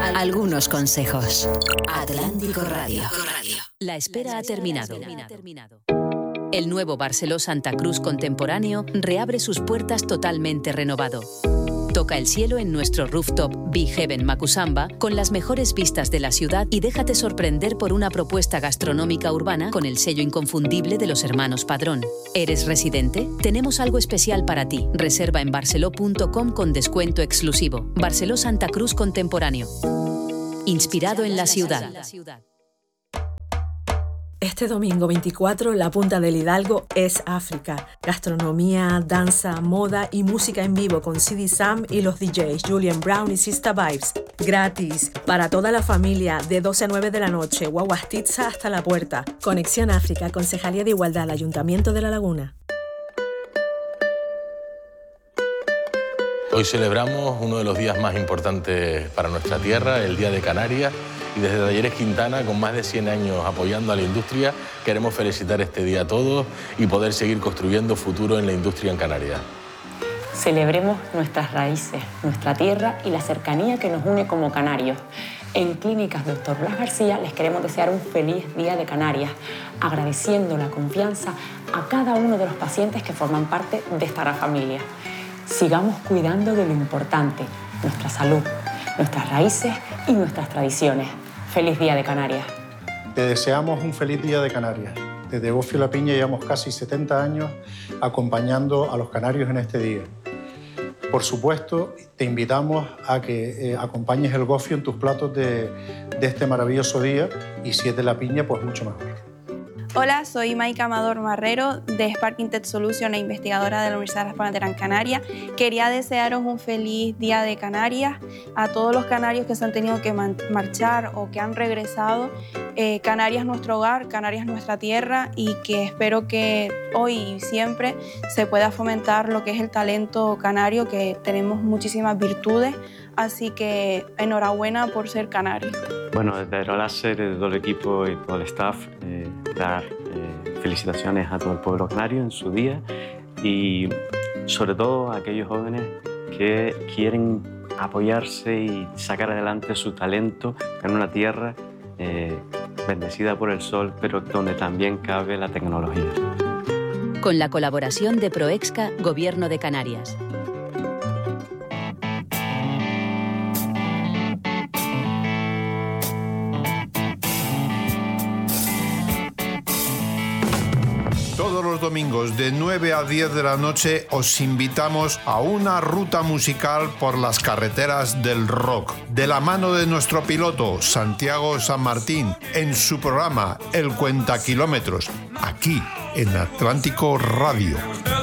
Algunos consejos. Atlántico Radio. La espera ha terminado. El nuevo Barceló Santa Cruz contemporáneo reabre sus puertas totalmente renovado. Toca el cielo en nuestro rooftop Be Heaven Macusamba con las mejores vistas de la ciudad y déjate sorprender por una propuesta gastronómica urbana con el sello inconfundible de los hermanos Padrón. ¿Eres residente? Tenemos algo especial para ti. Reserva en barceló.com con descuento exclusivo. Barceló Santa Cruz contemporáneo. Inspirado en la ciudad. Este domingo 24, la Punta del Hidalgo es África. Gastronomía, danza, moda y música en vivo con CD Sam y los DJs Julian Brown y Sista Vibes. Gratis, para toda la familia, de 12 a 9 de la noche, Guaguastitza hasta la puerta. Conexión África, Concejalía de Igualdad, Ayuntamiento de La Laguna. Hoy celebramos uno de los días más importantes para nuestra tierra, el Día de Canarias, y desde Talleres Quintana, con más de 100 años apoyando a la industria, queremos felicitar este día a todos y poder seguir construyendo futuro en la industria en Canarias. Celebremos nuestras raíces, nuestra tierra y la cercanía que nos une como canarios. En Clínicas Dr. Blas García les queremos desear un feliz Día de Canarias, agradeciendo la confianza a cada uno de los pacientes que forman parte de esta gran familia. Sigamos cuidando de lo importante, nuestra salud, nuestras raíces y nuestras tradiciones. ¡Feliz Día de Canarias! Te deseamos un feliz Día de Canarias. Desde Gofio La Piña llevamos casi 70 años acompañando a los canarios en este día. Por supuesto, te invitamos a que acompañes el gofio en tus platos de este maravilloso día, y si es de La Piña, pues mucho mejor. Hola, soy Maika Amador Marrero de Sparking Tech Solution e investigadora de la Universidad de España de Gran Canaria. Quería desearos un feliz Día de Canarias a todos los canarios que se han tenido que marchar o que han regresado. Canarias es nuestro hogar, Canarias es nuestra tierra, y que espero que hoy y siempre se pueda fomentar lo que es el talento canario, que tenemos muchísimas virtudes, así que enhorabuena por ser canario. Bueno, desde Aeroláser, de todo el equipo y todo el staff, dar felicitaciones a todo el pueblo canario en su día, y sobre todo a aquellos jóvenes que quieren apoyarse y sacar adelante su talento en una tierra bendecida por el sol, pero donde también cabe la tecnología. Con la colaboración de Proexca, Gobierno de Canarias. Todos los domingos de 9 a 10 de la noche os invitamos a una ruta musical por las carreteras del rock, de la mano de nuestro piloto Santiago San Martín, en su programa El Cuenta Kilómetros, aquí en Atlántico Radio.